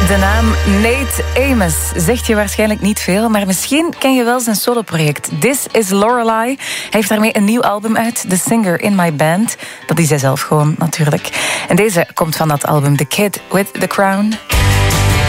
De naam Nate Amos zegt je waarschijnlijk niet veel, maar misschien ken je wel zijn soloproject This Is Lorelei. Hij heeft daarmee een nieuw album uit, The Singer in My Band. Dat is hij zelf gewoon, natuurlijk. En deze komt van dat album, The Kid with the Crown.